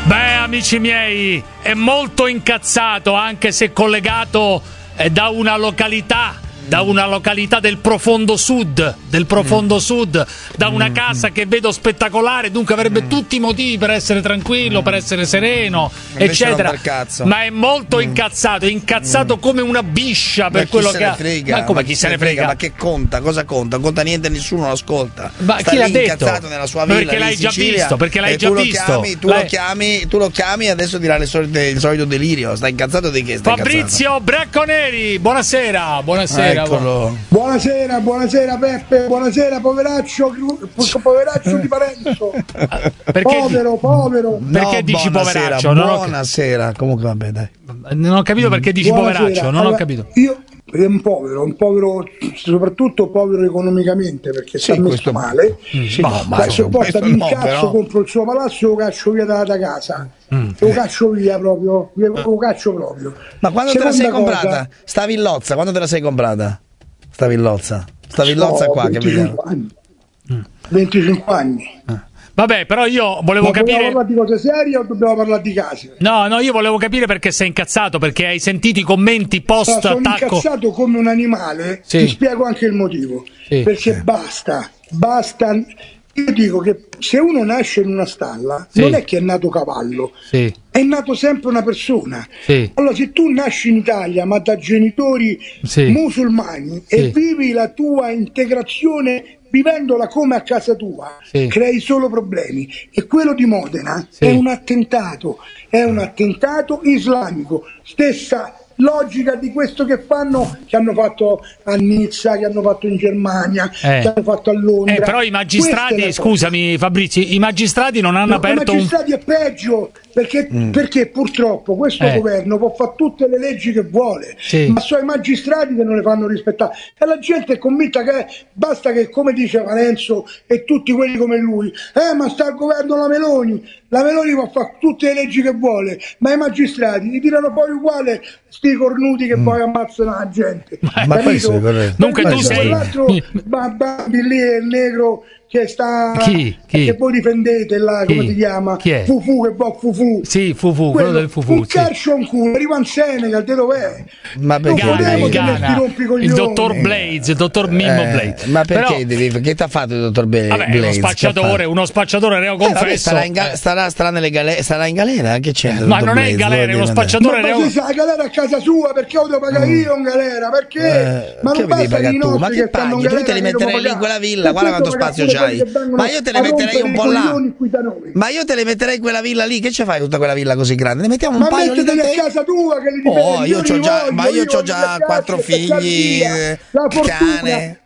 Beh, amici miei, è molto incazzato, anche se collegato da una località del profondo sud, da una casa che vedo spettacolare, dunque avrebbe tutti i motivi per essere tranquillo, per essere sereno, invece eccetera. Ma è molto incazzato come una biscia per quello che ha. Ma come chi se ne frega? Ma che conta? Cosa conta? Non conta niente, nessuno lo ascolta. Ma sta chi l'ha lì detto? incazzato nella sua villa, perché l'hai già visto, perché l'hai già visto. Tu lo chiami e adesso dirà il solito delirio. Sta incazzato di che? Fabrizio Bracconeri, buonasera. Eccolo. Buonasera Peppe, buonasera poveraccio di Parenzo. Povero. Perché dici poveraccio? Buonasera, comunque vabbè, dai. Non ho capito perché dici poveraccio, non ho capito. Io è un povero, soprattutto povero economicamente, perché sta messo male. Sopporta l'incasso, compro il suo palazzo e lo caccio via da casa. Lo caccio via proprio. Ma quando te la sei comprata? Sta villozza, quando te la sei comprata? Sta villozza qua, 25 anni. 25 anni. Vabbè, però io volevo capire. Dobbiamo parlare di cose serie o dobbiamo parlare di case? No, io volevo capire perché sei incazzato, perché hai sentito i commenti post attacco. Sono incazzato come un animale, ti spiego anche il motivo. Perché basta. Io dico che se uno nasce in una stalla, non è che è nato cavallo, è nato sempre una persona. Allora, se tu nasci in Italia ma da genitori musulmani e vivi la tua integrazione vivendola come a casa tua, crei solo problemi. E quello di Modena è un attentato islamico, stessa logica di questo che hanno fatto a Nizza, che hanno fatto in Germania, che hanno fatto a Londra. Però i magistrati, scusami Fabrizio, i magistrati non hanno aperto. I magistrati è peggio, perché purtroppo questo governo può fare tutte le leggi che vuole, ma sono i magistrati che non le fanno rispettare, e la gente è convinta che basta che, come dice Parenzo e tutti quelli come lui, ma sta al governo la Meloni può fare tutte le leggi che vuole, ma i magistrati gli tirano poi uguale sti cornuti che poi ammazzano la gente. Ma questo è corretto. Dunque tu sei l'altro Babbi lì è il negro che sta chi? Che voi difendete là, come si chiama? Chi è? Fufu, che boh, Fufu. Sì, Fufu, quello del Fufu. Un calcio un culo, arriva in Senegal, te dov'è? Ma perché il dottor Blaze, il dottor Mimmo Blaze. Ma perché che ti ha fatto il dottor Blaze? Vabbè, uno spacciatore reo confesso. Starà in galera, che c'è? Ma non è in galera, è uno spacciatore reo. Ma si sa, la galera a casa sua, perché lo devo pagare io in galera? Perché? Ma non basta che i nostri ma che paghi? Tu te li metterei lì in quella villa, guarda quanto spazio c'hai. Ma io te le metterei un po' là. Ma io te le metterei in quella villa lì. Che ci fai tutta quella villa così grande? Ne mettiamo un paio lì da te. A casa tua che li io c'ho già 4 figli, cane.